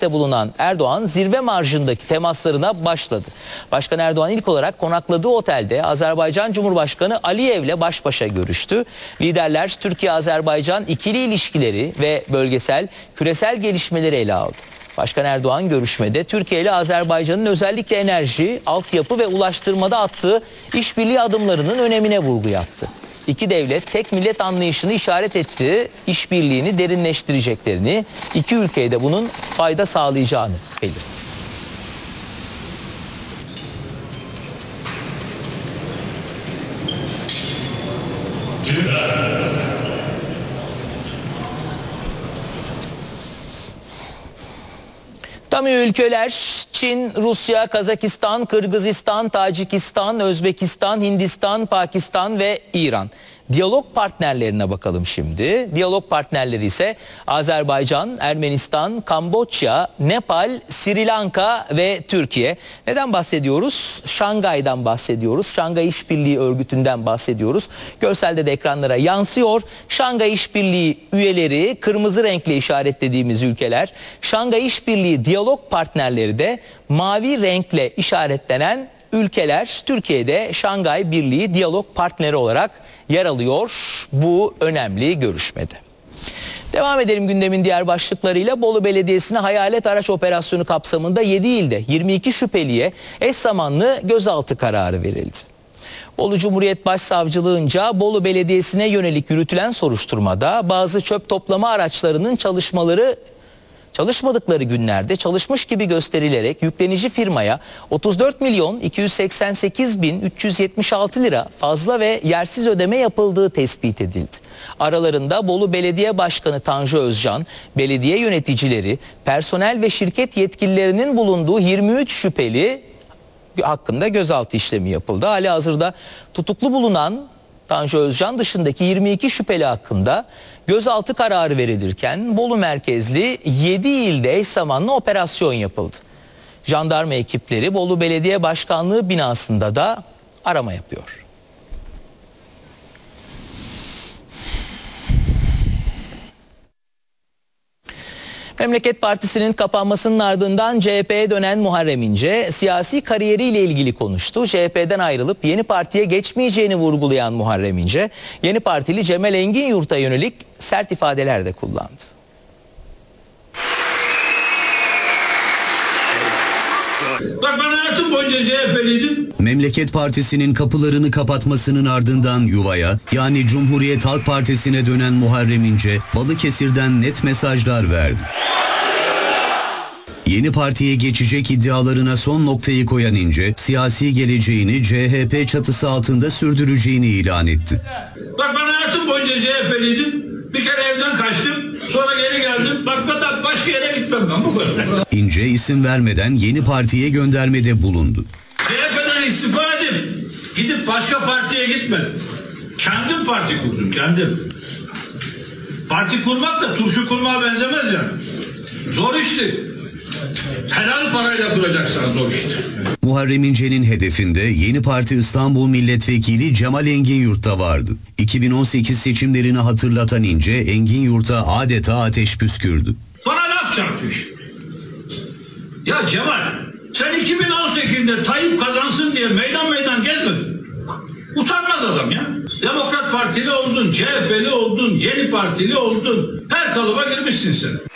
Bişkek'te bulunan Erdoğan zirve marjındaki temaslarına başladı. Başkan Erdoğan ilk olarak konakladığı otelde Azerbaycan Cumhurbaşkanı Aliyev'le baş başa görüştü. Liderler Türkiye-Azerbaycan ikili ilişkileri ve bölgesel, küresel gelişmeleri ele aldı. Başkan Erdoğan görüşmede Türkiye ile Azerbaycan'ın özellikle enerji, altyapı ve ulaştırmada attığı işbirliği adımlarının önemine vurgu yaptı. İki devlet tek millet anlayışını işaret etti, işbirliğini derinleştireceklerini, iki ülkeye de bunun fayda sağlayacağını belirtti. Tam ülkeler Çin, Rusya, Kazakistan, Kırgızistan, Tacikistan, Özbekistan, Hindistan, Pakistan ve İran. Diyalog partnerlerine bakalım şimdi. Diyalog partnerleri ise Azerbaycan, Ermenistan, Kamboçya, Nepal, Sri Lanka ve Türkiye. Neden bahsediyoruz? Şangay'dan bahsediyoruz. Şangay İşbirliği Örgütü'nden bahsediyoruz. Görselde de ekranlara yansıyor. Şangay İşbirliği üyeleri kırmızı renkle işaretlediğimiz ülkeler. Şangay İşbirliği diyalog partnerleri de mavi renkle işaretlenen ülkeler. Türkiye'de Şangay Birliği diyalog partneri olarak yer alıyor bu önemli görüşmede. Devam edelim gündemin diğer başlıklarıyla. Bolu Belediyesi'ne hayalet araç operasyonu kapsamında 7 ilde 22 şüpheliye eş zamanlı gözaltı kararı verildi. Bolu Cumhuriyet Başsavcılığınca Bolu Belediyesi'ne yönelik yürütülen soruşturmada bazı çöp toplama araçlarının çalışmadıkları günlerde çalışmış gibi gösterilerek yüklenici firmaya 34.288.376 lira fazla ve yersiz ödeme yapıldığı tespit edildi. Aralarında Bolu Belediye Başkanı Tanju Özcan, belediye yöneticileri, personel ve şirket yetkililerinin bulunduğu 23 şüpheli hakkında gözaltı işlemi yapıldı. Halihazırda tutuklu bulunan Tanju Özcan dışındaki 22 şüpheli hakkında gözaltı kararı verilirken Bolu merkezli 7 ilde eş zamanlı operasyon yapıldı. Jandarma ekipleri Bolu Belediye Başkanlığı binasında da arama yapıyor. Memleket Partisi'nin kapanmasının ardından CHP'ye dönen Muharrem İnce siyasi kariyeriyle ilgili konuştu. CHP'den ayrılıp yeni partiye geçmeyeceğini vurgulayan Muharrem İnce, yeni partili Cemal Enginyurt'a yönelik sert ifadeler de kullandı. Bak ben hayatım boyunca CHP'liydim. Memleket Partisi'nin kapılarını kapatmasının ardından Yuva'ya, yani Cumhuriyet Halk Partisi'ne dönen Muharrem İnce, Balıkesir'den net mesajlar verdi. Yeni partiye geçecek iddialarına son noktayı koyan İnce, siyasi geleceğini CHP çatısı altında sürdüreceğini ilan etti. Bak ben hayatım boyunca CHP'liydim. Bir kere evden kaçtım, sonra geri geldim. Bak ben başka yere gitmem ben bu kadar. İnce isim vermeden yeni partiye göndermede bulundu. CHP'den istifa gidip başka partiye gitmedim. Kendim parti kurdum, kendim. Parti kurmak da turşu kurmaya benzemez yani. Zor işti. Helal parayla kuracaksan zor işti. Muharrem İnce'nin hedefinde Yeni Parti İstanbul Milletvekili Cemal Enginyurt vardı. 2018 seçimlerini hatırlatan İnce, Enginyurt'a adeta ateş püskürdü. Bana laf çarpmış. Ya Cemal, sen 2018'de Tayyip kazansın diye meydan gezmedin. Utanmaz adam ya. Demokrat Partili oldun, CHP'li oldun, Yeni Partili oldun. Her kalıba girmişsin sen.